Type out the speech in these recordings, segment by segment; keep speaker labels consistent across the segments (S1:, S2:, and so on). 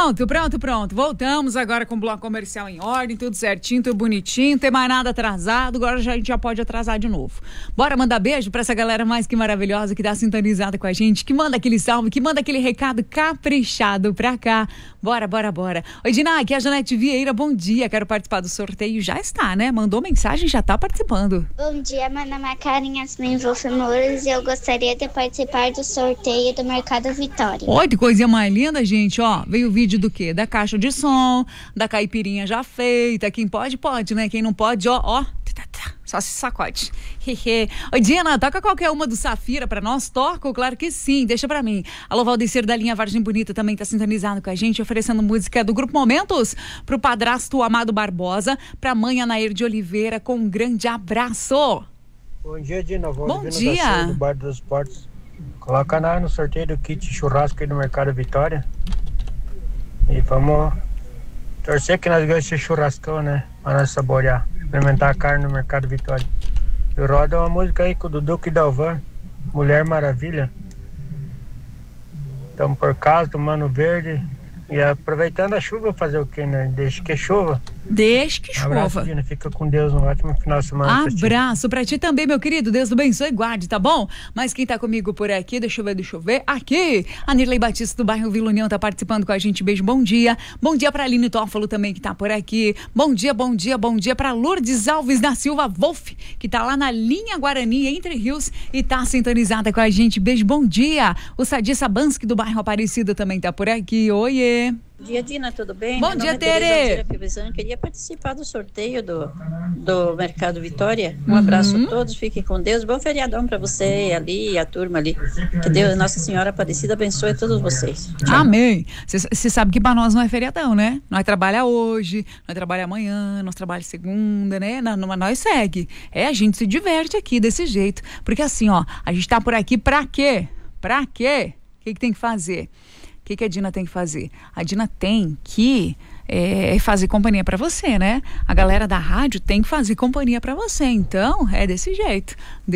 S1: Pronto. Voltamos agora com o bloco comercial em ordem, tudo certinho, tudo bonitinho, não tem mais nada atrasado, agora a gente já pode atrasar de novo. Bora mandar beijo pra essa galera mais que maravilhosa que tá sintonizada com a gente, que manda aquele salve, que manda aquele recado caprichado pra cá. Bora. Oi, Dina, aqui é a Janete Vieira, bom dia, quero participar do sorteio, já está, né? Mandou mensagem, já tá participando.
S2: Bom dia, meu nome é Karen Yasmin Wolff Mouros e eu gostaria de participar do sorteio do Mercado Vitória.
S1: Olha que coisinha mais linda, gente, ó, veio o vídeo do quê? Da caixa de som, da caipirinha já feita, quem pode, né? Quem não pode, ó, só se sacode. Oi, Dina, toca qualquer uma do Safira pra nós? Toco? Claro que sim, deixa pra mim. Alô, Valdecir da linha Vargem Bonita também tá sintonizado com a gente, oferecendo música do Grupo Momentos pro padrasto Amado Barbosa, pra mãe Anair de Oliveira, com um grande abraço.
S3: Bom dia, Dina.
S1: Bom dia.
S3: Do Bar dos Esportes. Coloca no sorteio do kit churrasco aí do Mercado Vitória. E vamos torcer que nós ganhamos esse churrascão, né? Pra nós saborear, experimentar a carne no Mercado Vitória. Eu rodo uma música aí com o Dudu e Dalvan, Mulher Maravilha. Estamos por casa, tomando verde. E aproveitando a chuva, fazer o quê, né? Deixa que chova.
S1: Abraço,
S3: Dina. Fica com Deus, um ótimo final de semana.
S1: Abraço pra ti também, meu querido. Deus do abençoe e guarde, tá bom? Mas quem tá comigo por aqui, deixa eu ver. Aqui, a Nirley Batista do bairro Vila União tá participando com a gente. Beijo, bom dia. Bom dia pra Aline Toffolo também, que tá por aqui. Bom dia pra Lourdes Alves da Silva Wolff, que tá lá na linha Guarani, Entre Rios, e tá sintonizada com a gente. Beijo, bom dia. O Sadia Sabansky do bairro Aparecida também tá por aqui. Oiê.
S4: Bom dia, Dina, tudo bem?
S1: Bom dia, Tere.
S4: Queria participar do sorteio do Mercado Vitória. Um abraço a todos, fiquem com Deus. Bom feriadão para você ali, a turma ali. Que Deus, Nossa Senhora Aparecida, abençoe a todos vocês. Tchau.
S1: Amém. Você sabe que para nós não é feriadão, né? Nós trabalhamos hoje, nós trabalhamos amanhã, nós trabalhamos segunda, né? Nós segue. A gente se diverte aqui desse jeito. Porque assim, ó, a gente tá por aqui pra quê? Pra quê? O que tem que fazer? O que a Dina tem que fazer? A Dina tem que fazer companhia para você, né? A galera da rádio tem que fazer companhia para você. Então, é desse jeito.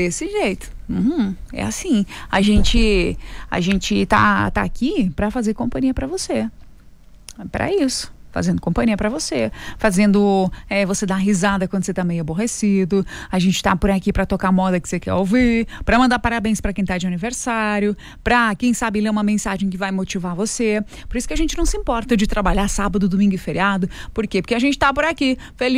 S1: É assim. A gente tá aqui para fazer companhia para você. É para isso. Fazendo companhia pra você, fazendo você dar risada quando você tá meio aborrecido. A gente tá por aqui pra tocar a moda que você quer ouvir, pra mandar parabéns pra quem tá de aniversário, pra quem sabe ler uma mensagem que vai motivar você. Por isso que a gente não se importa de trabalhar sábado, domingo e feriado. Por quê? Porque a gente tá por aqui, feliz.